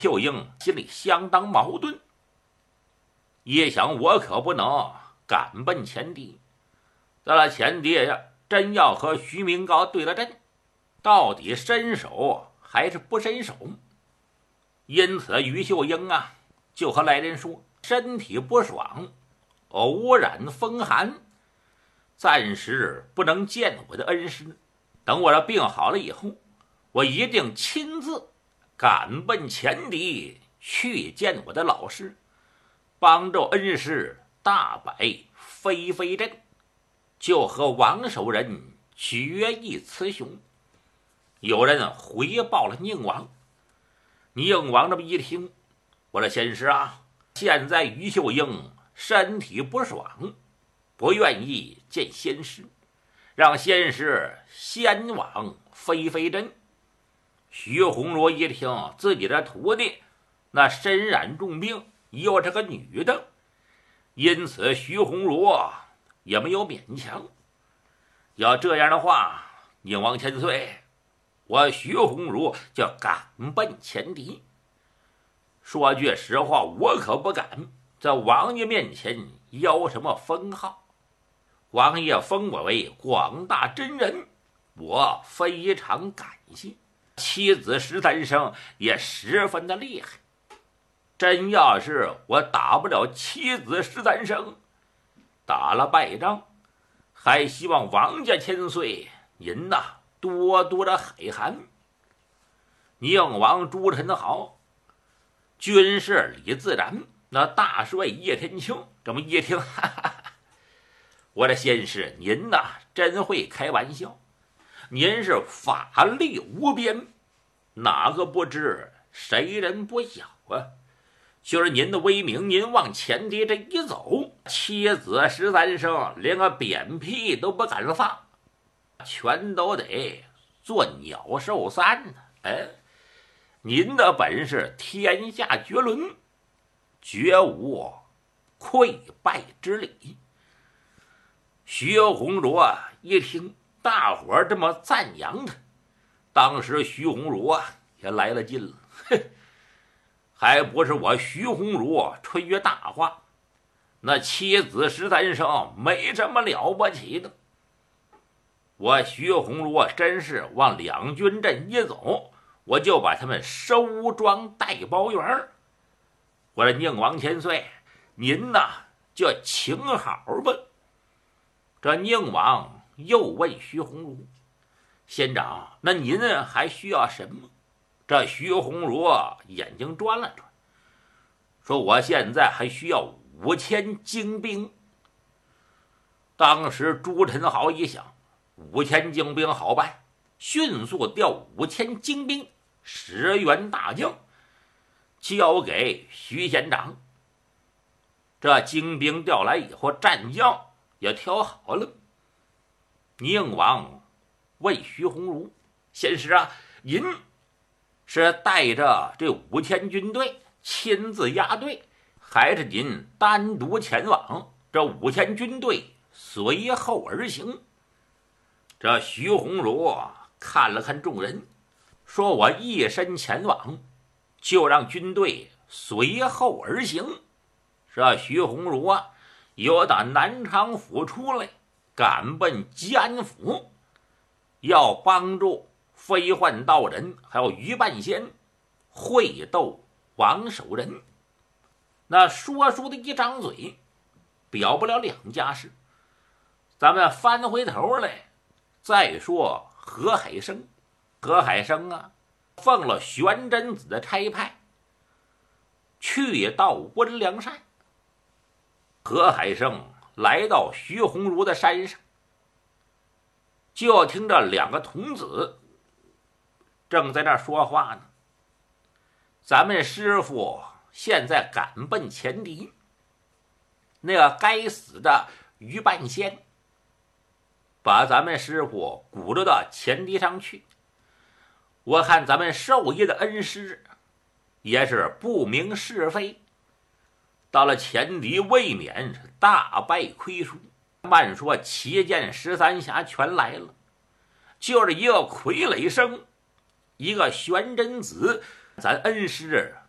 秀英心里相当矛盾，一想我可不能赶奔前敌，到了前敌呀，真要和徐明高对了阵，到底伸手还是不伸手？因此于秀英啊，就和来人说身体不爽，偶染风寒，暂时不能见我的恩师。等我的病好了以后，我一定亲自赶奔前敌去见我的老师，帮助恩师大摆飞飞阵，就和王守仁决一雌雄。有人回报了宁王，宁王这么一听，我的先师啊，现在于秀英身体不爽，不愿意见先师，让先师先往飞飞阵。徐红茹一听自己的徒弟那身染重病，又是个女的，因此徐红茹也没有勉强。要这样的话，宁王千岁，我徐红茹就赶奔前敌。说句实话，我可不敢在王爷面前邀什么封号。王爷封我为广大真人，我非常感谢。妻子13声也十分的厉害，真要是我打不了妻子13声，打了败仗，还希望王家千岁您呐多多的海涵。宁王朱宸濠，军事李自然，那大帅叶天庆这么一听，哈哈哈，我的先生您呐真会开玩笑，您是法力无边，哪个不知谁人不晓啊？就是您的威名，您往前敌这一走，妻子13声连个扁屁都不敢放，全都得做鸟兽散呢。哎，您的本事天下绝伦，绝无溃败之理。徐红茹一听大伙儿这么赞扬他，当时徐红茹也来了劲了，还不是我徐红茹吹于大话，那妻子13声没什么了不起的。我徐红茹真是往两军阵一走，我就把他们收庄带包圆。我说宁王千岁，您呐就请好吧。这宁王又问徐红茹，先长，那您还需要什么？这徐红茹眼睛转了转，说我现在还需要5000精兵。当时朱宸濠一想，5000精兵好办，迅速调5000精兵，10员大将交给徐县长。这精兵调来以后，战将也调好了。宁王问徐红茹，先师啊，您是带着这5000军队亲自押队，还是您单独前往？这5000军队随后而行。这徐红茹看了看众人，说我一身前往，就让军队随后而行。这徐红茹由打南昌府出来，赶奔吉安府，要帮助飞幻道人还有于半仙会斗王守仁。那说书的一张嘴表不了两家事，咱们翻回头来再说何海生。何海生奉了玄真子的差派，去到温良山。何海生来到徐红茹的山上，就听着2个童子正在那说话呢。咱们师傅现在赶奔前敌，那个该死的于半仙把咱们师傅鼓捣到前敌上去。我看咱们授业的恩师也是不明是非，到了前敌未免是大败亏输。慢说7剑13侠全来了，就是一个傀儡生，一个玄真子，咱恩师